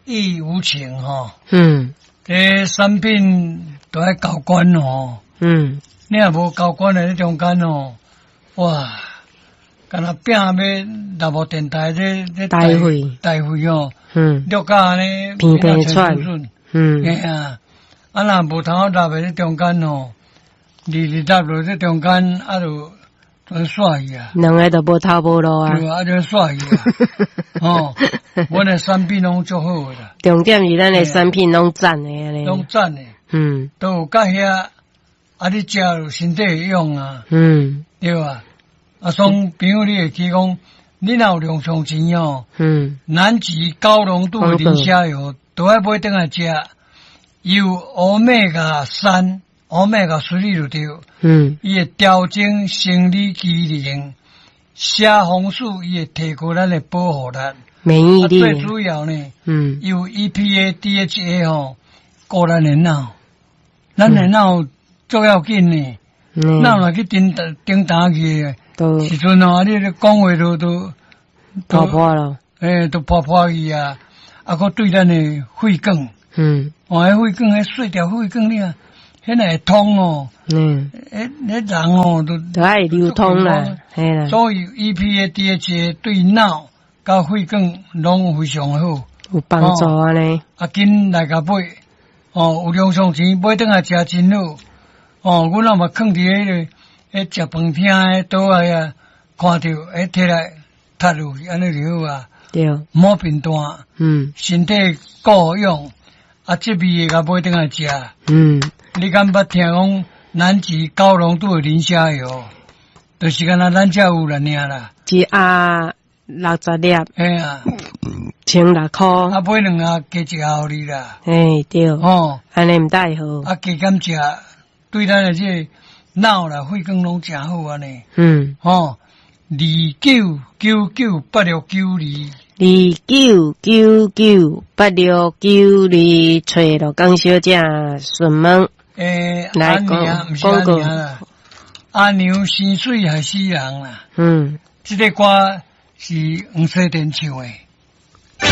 义无情吼。产品都要交关吼。你若无交关的，中间哦，哇，敢若拼要南部电台这大会哦，录到安尼片串，啊，若无通纳在中间哦，二搭落这中间就煞去啊， 两个都无头无路啊， 对啊，就煞去啊，哦，阮的产品拢足好啦， 重点是咱的产品拢赞的安尼， 拢赞的，都有甲遐。你食了身体会用啊，对吧？从朋友你会去讲，你若有量上钱哦，南极高浓度的磷虾油，都要买回来食，有欧米伽3、欧米伽3就对，伊会调整生理机能，虾红素伊会提高咱的保护力， 免疫力， 最主要呢，有 EPA、DHA 吼，顾咱的脑，咱的脑。足要紧呢，哪若去叮当去，时阵哦，你讲话都破破了， 都破去啊！佫对咱的肺管，肺管碎掉肺管呢，迄会通哦，人哦都爱流通啦，系啦。 所以 EPA、DHA 对脑甲肺管拢非常好， 有帮助啊呢。 紧来甲买，有量上钱买转来食真好。阮若嘛囥伫食饭厅诶桌啊，看到摕来踢落去，安尼就好啊。 对， 莫平淡，身体够用，这味甲买转来食。你敢捌听讲南极高浓度的磷虾油，就是敢若咱遮有啦尔啦。 一盒60粒， 啊 ，16块。 买2盒加一盒互你啦。 对，安尼毋大好。 加减食。对咱的这脑啦、肺管拢真好安尼。 299982，找到江小姐询问。 来讲讲啦，阿牛生水还死人啦。这个歌是黄世典唱的。